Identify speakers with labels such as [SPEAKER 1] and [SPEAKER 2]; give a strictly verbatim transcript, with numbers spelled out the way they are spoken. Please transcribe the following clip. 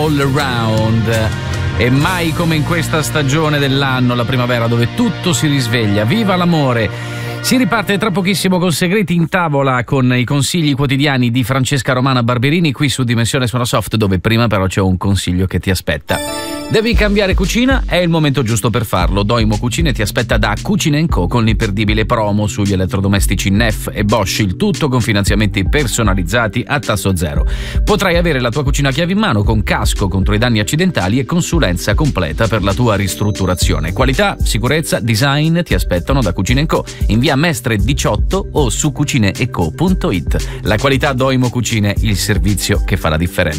[SPEAKER 1] All Around. E mai come in questa stagione dell'anno, la primavera, dove tutto si risveglia. Viva l'amore! Si riparte tra pochissimo con Segreti in tavola, con i consigli quotidiani di Francesca Romana Barberini qui su Dimensione Sonosoft, dove prima però c'è un consiglio che ti aspetta. Devi cambiare cucina? È il momento giusto per farlo. Doimo Cucine ti aspetta da Cucina and Co con l'imperdibile promo sugli elettrodomestici Neff e Bosch, il tutto con finanziamenti personalizzati a tasso zero. Potrai avere la tua cucina a chiave in mano con casco contro i danni accidentali e consulenza completa per la tua ristrutturazione. Qualità, sicurezza, design ti aspettano da Cucina and Co in via Mestre diciotto o su cucineeco punto it. La qualità Doimo Cucine, il servizio che fa la differenza.